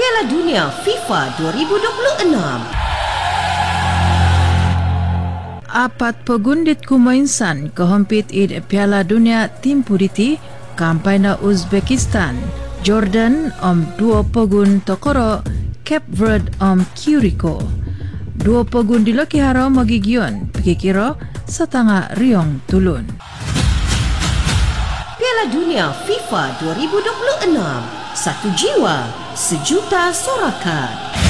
Piala Dunia FIFA 2026. Apat pagundit kumainsan kahampit id Piala Dunia tim puriti kampai na Uzbekistan, Jordan dua pagun tokoro, Cape Verde Curacao. Dua pagun dilakihara magigyon, pagkikiro sa tanga riyong tulun. Piala Dunia FIFA 2026. Satu jiwa, sejuta sorakan.